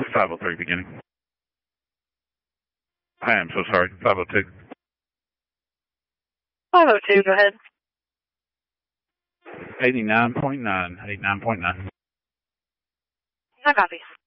503 beginning. I am so sorry. 502. 502, go ahead. 89.9. 89.9. I copy.